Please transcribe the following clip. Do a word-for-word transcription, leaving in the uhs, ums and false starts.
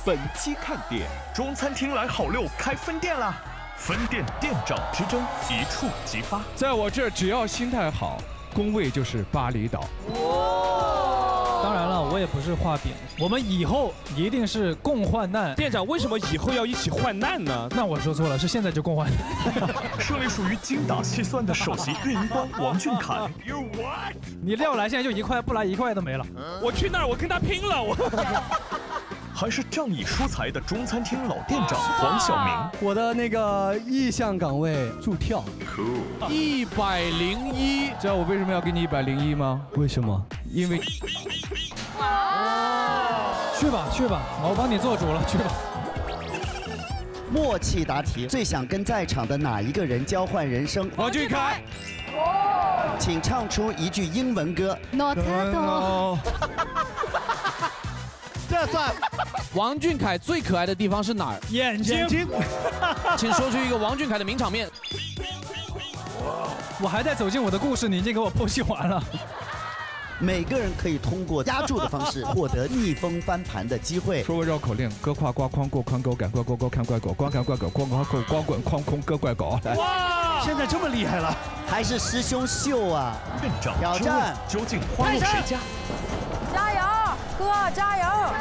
本期看点：中餐厅来好六开分店啦！分店店长之争一触即发。 在我这，只要心态好，工位就是巴厘岛。 当然了，我也不是画饼，我们以后一定是共患难。 店长，为什么以后要一起患难呢？ 那我说错了，是现在就共患难。 胜利属于精打细算的首席运营官王俊凯。 你料来现在就一块，不来一块都没了。 我去那儿，我跟他拼了！我。 还是仗义疏财的中餐厅老店长黄晓明。 我的那个意向岗位助跳， 一百零一，知道我为什么要给你一百零一吗？ 为什么？ 因为。 去吧去吧，我帮你做主了，去吧。 默契答题，最想跟在场的哪一个人交换人生？ 王俊凯。 请唱出一句英文歌。 No tato。 这算。 王俊凯最可爱的地方是哪儿？ 眼睛。 请说出一个王俊凯的名场面。 我还在走进我的故事，你已经给我剖析完了。 每个人可以通过压注的方式获得逆风翻盘的机会。 说个绕口令：割胯瓜框过宽沟赶过沟沟看怪狗光看怪狗光光狗光滚框空割怪狗。 哇，现在这么厉害了， 还是师兄秀啊！ 院长挑战究竟花落谁家？ 加油，哥，加油！